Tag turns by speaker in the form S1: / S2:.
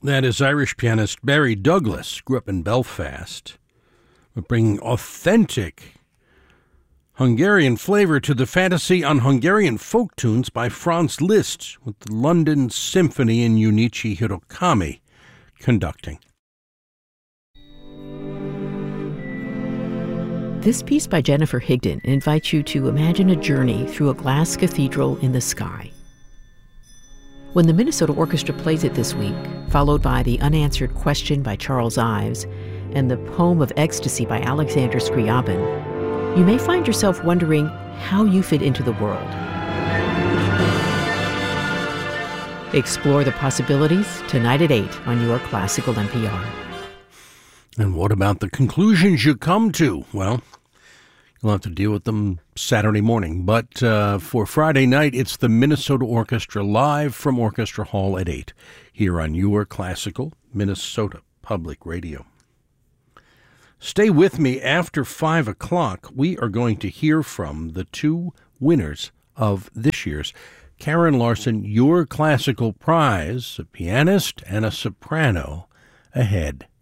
S1: That is Irish pianist Barry Douglas, grew up in Belfast, but bringing authentic Hungarian flavor to the fantasy on Hungarian folk tunes by Franz Liszt, with the London Symphony and Junichi Hirokami conducting.
S2: This piece by Jennifer Higdon invites you to imagine a journey through a glass cathedral in the sky. When the Minnesota Orchestra plays it this week, followed by The Unanswered Question by Charles Ives and The Poem of Ecstasy by Alexander Scriabin, you may find yourself wondering how you fit into the world. Explore the possibilities tonight at 8 on your Classical NPR.
S1: And what about the conclusions you come to? Well, you'll have to deal with them Saturday morning. But for Friday night, it's the Minnesota Orchestra live from Orchestra Hall at 8 here on your Classical Minnesota Public Radio. Stay with me after 5 o'clock. We are going to hear from the two winners of this year's Karen Larson Your Classical Prize, a pianist and a soprano, ahead.